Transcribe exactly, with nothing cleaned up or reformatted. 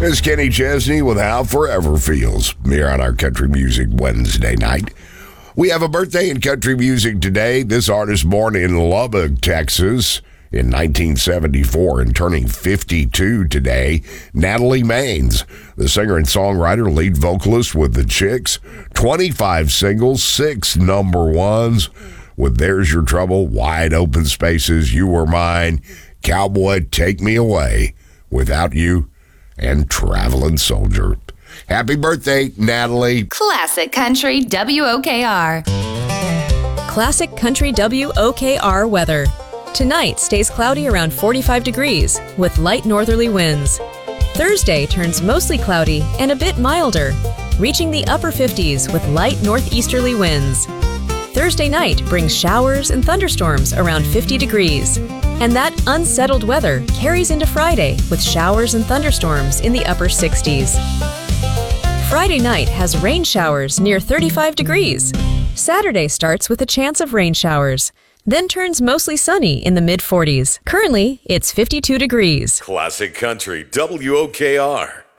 It's Kenny Chesney with How Forever Feels here on our Country Music Wednesday night. We have a birthday in country music today. This artist born in Lubbock, Texas in nineteen seventy-four and turning fifty-two today, Natalie Maines, the singer and songwriter, lead vocalist with the Chicks, twenty-five singles, six number ones with There's Your Trouble, Wide Open Spaces, You Were Mine, Cowboy, Take Me Away, Without You, and Traveling Soldier. Happy birthday, Natalie. Classic Country W O K R. Classic Country W O K R weather. Tonight stays cloudy around forty-five degrees with light northerly winds. Thursday turns mostly cloudy and a bit milder, reaching the upper fifties with light northeasterly winds. Thursday night brings showers and thunderstorms around fifty degrees. And that unsettled weather carries into Friday with showers and thunderstorms in the upper sixties. Friday night has rain showers near thirty-five degrees. Saturday starts with a chance of rain showers, then turns mostly sunny in the mid forties. Currently, it's fifty-two degrees. Classic Country W O K R.